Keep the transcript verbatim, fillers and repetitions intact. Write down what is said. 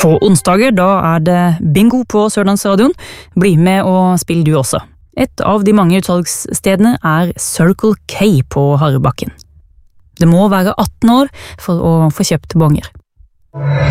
På onsdager da er det bingo på Sørlandsradion. Bli med og spill du også. Et av de mange utsalgsstedene er Circle K på Harrebakken. Det må være atten år for å få kjøpt bonger.